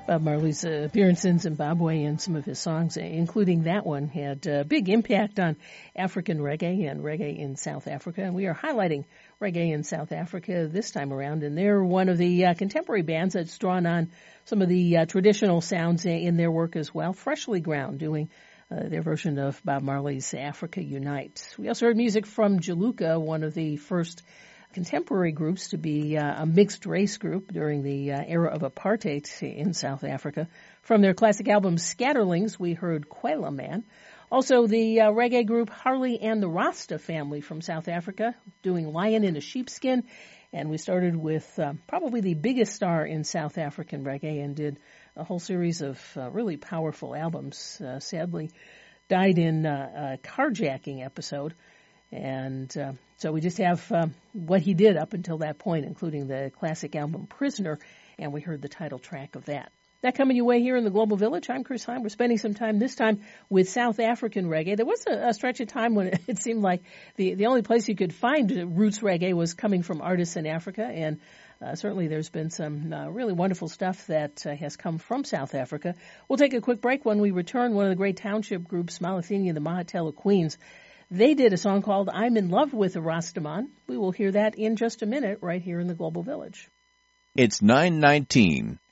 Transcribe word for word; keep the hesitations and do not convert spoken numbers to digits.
Bob Marley's uh, appearance in Zimbabwe and some of his songs, including that one, had a big impact on African reggae and reggae in South Africa. And we are highlighting reggae in South Africa this time around. And they're one of the uh, contemporary bands that's drawn on some of the uh, traditional sounds in their work as well. Freshly Ground doing uh, their version of Bob Marley's Africa Unite. We also heard music from Jaluka, one of the first contemporary groups to be uh, a mixed race group during the uh, era of apartheid in South Africa. From their classic album Scatterlings, we heard Kwela Man. Also, the uh, reggae group Harley and the Rasta Family from South Africa doing Lion in a Sheepskin. And we started with uh, probably the biggest star in South African reggae and did a whole series of uh, really powerful albums. Uh, sadly, died in uh, a carjacking episode. And uh, so we just have uh, what he did up until that point, including the classic album Prisoner, and we heard the title track of that. That coming your way here in the Global Village. I'm Chris Heim. We're spending some time this time with South African reggae. There was a, a stretch of time when it seemed like the, the only place you could find roots reggae was coming from artists in Africa, and uh, certainly there's been some uh, really wonderful stuff that uh, has come from South Africa. We'll take a quick break. When we return, one of the great township groups, Malathini and the Mahatela Queens, they did a song called I'm in Love with a Rastaman. We will hear that in just a minute right here in the Global Village. It's nine nineteen.